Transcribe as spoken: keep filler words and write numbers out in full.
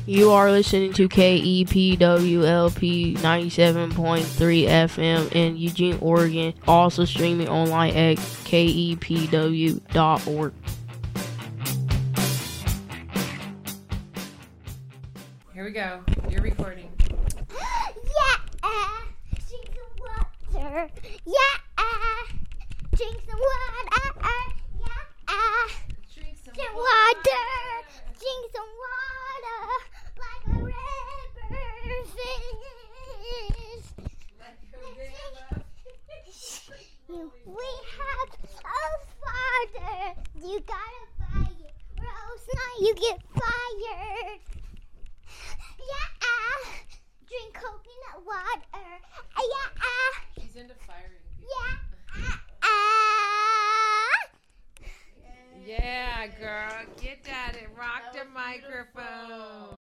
You are listening to K E P W L P ninety-seven point three F M in Eugene, Oregon. Also streaming online at K E P W dot org. Here we go. You're recording. Yeah, drink some water. Yeah, drink some water. Yeah, Drink some drink water. Drink some water like a river fish. Like a river. We have a father. You gotta buy it, or else now you get fired. Yeah, drink coconut water. Yeah, He's into firing people. yeah. Yeah, girl. Get at it. Rock the microphone.